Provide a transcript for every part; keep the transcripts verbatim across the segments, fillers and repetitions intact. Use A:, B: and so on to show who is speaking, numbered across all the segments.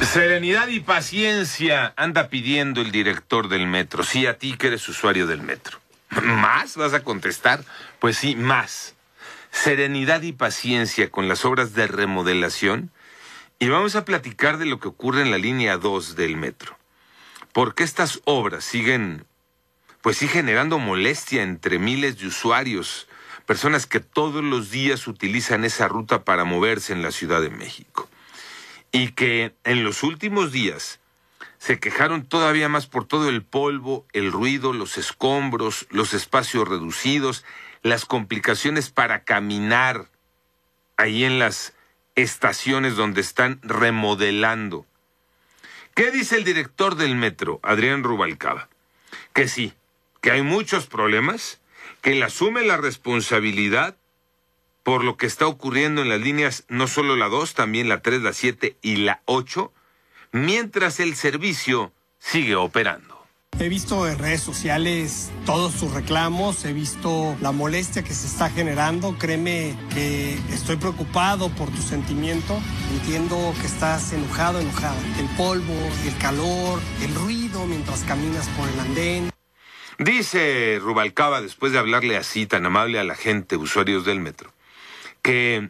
A: Serenidad y paciencia anda pidiendo el director del metro. Sí, a ti que eres usuario del metro. ¿Más? ¿Vas a contestar? Pues sí, más. Serenidad y paciencia con las obras de remodelación. Y vamos a platicar de lo que ocurre en la línea dos del metro. Porque estas obras siguen, pues sí, generando molestia entre miles de usuarios, personas que todos los días utilizan esa ruta para moverse en la Ciudad de México. Y que en los últimos días se quejaron todavía más por todo el polvo, el ruido, los escombros, los espacios reducidos, las complicaciones para caminar ahí en las estaciones donde están remodelando. ¿Qué dice el director del metro, Adrián Rubalcaba? Que sí, que hay muchos problemas, que él asume la responsabilidad por lo que está ocurriendo en las líneas, no solo la dos, también la tres, la siete y la ocho, mientras el servicio sigue operando.
B: He visto en redes sociales todos sus reclamos, he visto la molestia que se está generando. Créeme que estoy preocupado por tu sentimiento. Entiendo que estás enojado, enojada. El polvo, el calor, el ruido mientras caminas por el andén.
A: Dice Rubalcaba, después de hablarle así tan amable a la gente, usuarios del metro, que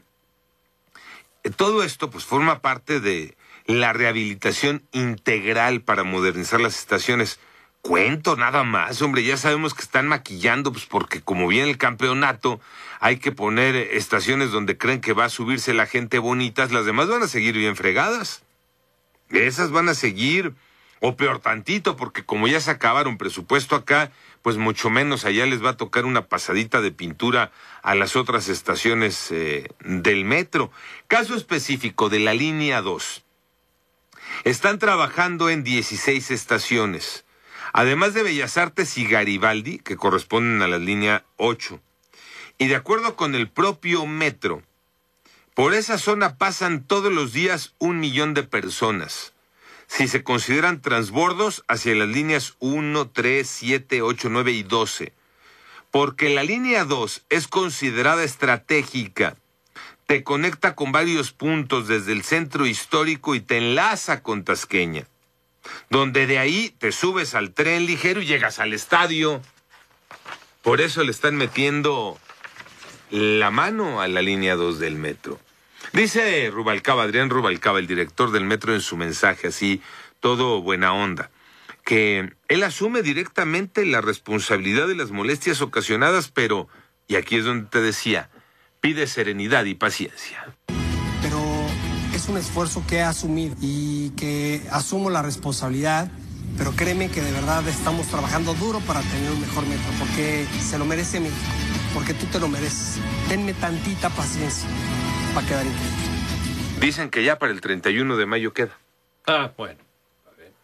A: todo esto pues forma parte de la rehabilitación integral para modernizar las estaciones. Cuento nada más, hombre, ya sabemos que están maquillando, pues porque como viene el campeonato, hay que poner estaciones donde creen que va a subirse la gente bonitas, las demás van a seguir bien fregadas. Esas van a seguir, o peor tantito, porque como ya se acabaron presupuesto acá, pues mucho menos allá les va a tocar una pasadita de pintura a las otras estaciones eh, del metro. Caso específico de la línea dos. Están trabajando en dieciséis estaciones, además de Bellas Artes y Garibaldi, que corresponden a la línea ocho. Y de acuerdo con el propio metro, por esa zona pasan todos los días un millón de personas, si se consideran transbordos hacia las líneas uno, tres, siete, ocho, nueve y doce. Porque la línea dos es considerada estratégica. Te conecta con varios puntos desde el centro histórico y te enlaza con Tasqueña, donde de ahí te subes al tren ligero y llegas al estadio. Por eso le están metiendo la mano a la línea dos del metro. Dice Rubalcaba, Adrián Rubalcaba, el director del metro, en su mensaje, así, todo buena onda, que él asume directamente la responsabilidad de las molestias ocasionadas, pero, y aquí es donde te decía, pide serenidad y paciencia.
B: Pero es un esfuerzo que he asumido y que asumo la responsabilidad, pero créeme que de verdad estamos trabajando duro para tener un mejor metro, porque se lo merece México, porque tú te lo mereces. Denme tantita paciencia. Va a quedar increíble.
A: Dicen que ya para el treinta y uno de mayo queda.
C: Ah, bueno. A ver.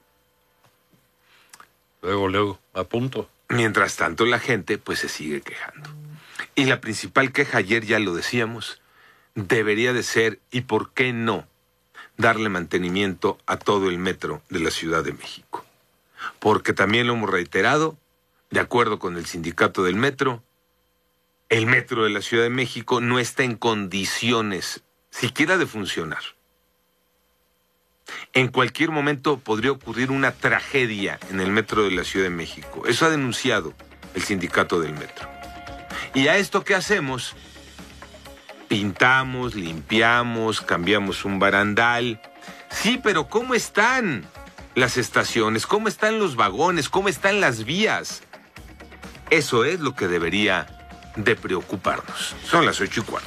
C: Luego, luego, a punto.
A: Mientras tanto, la gente pues se sigue quejando. Y la principal queja, ayer ya lo decíamos, debería de ser, y por qué no, darle mantenimiento a todo el metro de la Ciudad de México. Porque también lo hemos reiterado, de acuerdo con el sindicato del metro, el metro de la Ciudad de México no está en condiciones siquiera de funcionar. En cualquier momento podría ocurrir una tragedia en el metro de la Ciudad de México. Eso ha denunciado el sindicato del metro. ¿Y a esto qué hacemos? Pintamos, limpiamos, cambiamos un barandal. Sí, pero ¿cómo están las estaciones? ¿Cómo están los vagones? ¿Cómo están las vías? Eso es lo que debería de preocuparnos. Son las ocho y cuarto.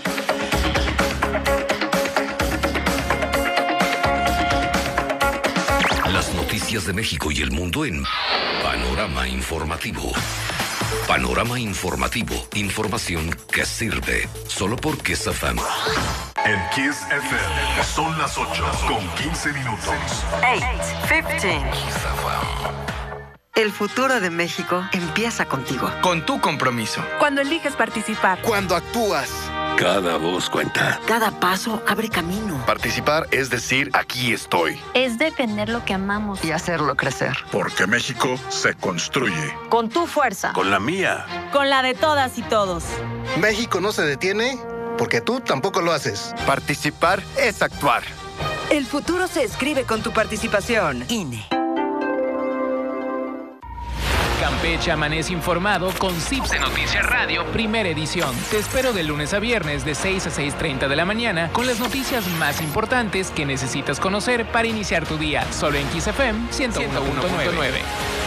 D: Las noticias de México y el mundo en Panorama Informativo. Panorama Informativo. Información que sirve. Solo por Kiss F M.
E: En Kiss F M son las ocho con quince minutos.
F: ocho, quince. El futuro de México empieza contigo.
G: Con tu compromiso.
H: Cuando eliges participar.
G: Cuando actúas.
D: Cada voz cuenta.
F: Cada paso abre camino.
G: Participar es decir, aquí estoy.
I: Es defender lo que amamos.
F: Y hacerlo crecer.
E: Porque México se construye.
H: Con tu fuerza.
D: Con la mía.
H: Con la de todas y todos.
J: México no se detiene porque tú tampoco lo haces.
G: Participar es actuar.
F: El futuro se escribe con tu participación. I N E.
J: Campeche amanece informado con Cipse Noticias Radio, primera edición. Te espero de lunes a viernes de seis a seis treinta de la mañana con las noticias más importantes que necesitas conocer para iniciar tu día. Solo en Kiss F M ciento uno punto nueve.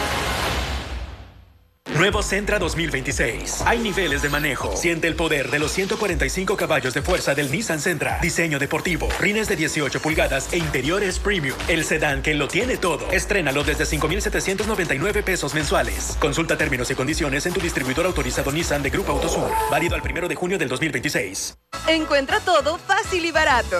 K: Nuevo Sentra dos mil veintiséis. Hay niveles de manejo. Siente el poder de los ciento cuarenta y cinco caballos de fuerza del Nissan Sentra. Diseño deportivo, rines de dieciocho pulgadas e interiores premium. El sedán que lo tiene todo. Estrénalo desde cinco mil setecientos noventa y nueve pesos mensuales. Consulta términos y condiciones en tu distribuidor autorizado Nissan de Grupo Autosur. Válido al primero de junio del dos mil veintiséis.
F: Encuentra todo fácil y barato.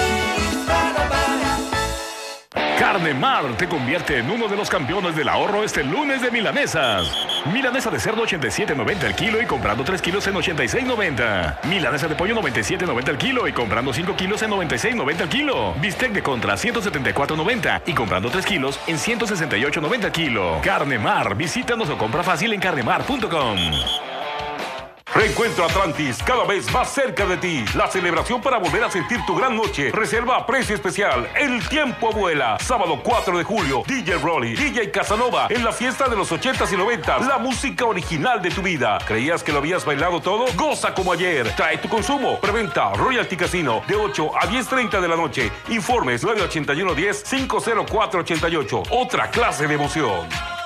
L: Carne Mar te convierte en uno de los campeones del ahorro este lunes de milanesas. Milanesa de cerdo ochenta y siete noventa el kilo y comprando tres kilos en ochenta y seis noventa. Milanesa de pollo noventa y siete noventa el kilo y comprando cinco kilos en noventa y seis noventa el kilo. Bistec de contra ciento setenta y cuatro noventa y comprando tres kilos en ciento sesenta y ocho noventa el kilo. Carne Mar, visítanos o compra fácil en carnemar punto com.
M: Reencuentro Atlantis, cada vez más cerca de ti. La celebración para volver a sentir tu gran noche. Reserva a precio especial. El tiempo vuela. Sábado cuatro de julio, D J Rolly, D J Casanova, en la fiesta de los ochentas y noventas. La música original de tu vida. ¿Creías que lo habías bailado todo? Goza como ayer. Trae tu consumo. Preventa Royalty Casino, de ocho a diez treinta de la noche. Informes nueve ochenta y uno diez cinco cero cuatro ochenta y ocho. Otra clase de emoción.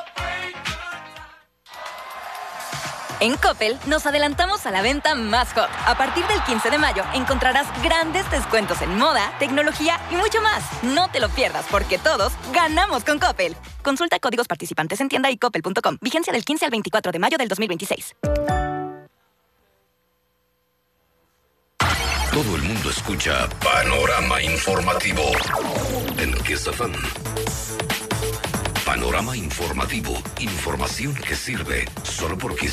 N: En Coppel nos adelantamos a la venta más hot. A partir del quince de mayo encontrarás grandes descuentos en moda, tecnología y mucho más. No te lo pierdas porque todos ganamos con Coppel. Consulta códigos participantes en tienda y coppel punto com. Vigencia del quince al veinticuatro de mayo del dos mil veintiséis.
D: Todo el mundo escucha Panorama Informativo en Kiss F M. Panorama Informativo. Información que sirve solo por Kiss